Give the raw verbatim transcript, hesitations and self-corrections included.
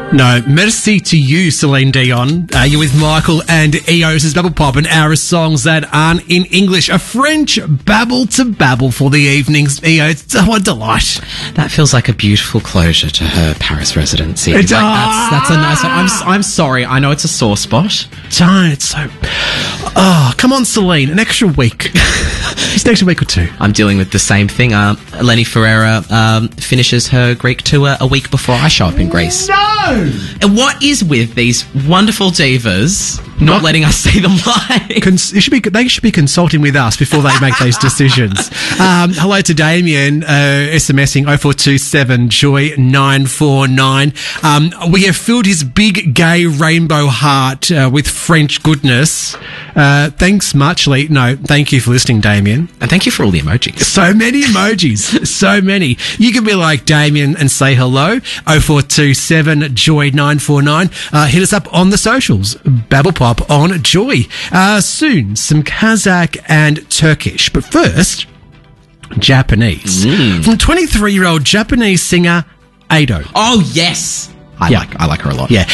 No, merci to you, Celine Dion. Uh, you're with Michael and Eos' Babble Pop, an hour of songs that aren't in English. A French babble to babble for the evenings. Eos, oh, what a delight. That feels like a beautiful closure to her Paris residency. It like, that's, that's a nice one. I'm, s- I'm sorry. I know it's a sore spot. Don't, it's so... Oh, come on, Celine, an extra week. Just an extra week or two. I'm dealing with the same thing. Um, Eleni Ferreira um, finishes her Greek tour a week before I show up in Greece. No! And what is with these wonderful divas not, not letting us see them live? Cons- it should be, they should be consulting with us before they make those decisions. Um, hello to Damien, uh, SMSing oh four two seven joy nine four nine. Um, we have filled his big gay rainbow heart uh, with French goodness. Uh, thanks muchly. No, thank you for listening, Damien. And thank you for all the emojis. So many emojis. So many. You can be like Damien and say hello. oh four two seven joy nine four nine. Uh, hit us up on the socials. Babble Pop on Joy. Uh, soon, some Kazakh and Turkish. But first, Japanese. Mm. From twenty-three-year-old Japanese singer Ado. Oh, yes. I Yeah. like I like her a lot. Yeah.